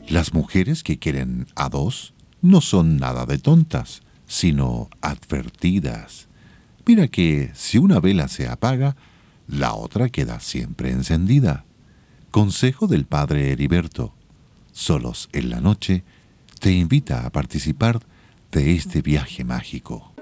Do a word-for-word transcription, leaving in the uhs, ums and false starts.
Las mujeres que quieren a dos no son nada de tontas, sino advertidas. Mira que si una vela se apaga, la otra queda siempre encendida. Consejo del padre Heriberto. Solos en la noche te invita a participar de este viaje mágico.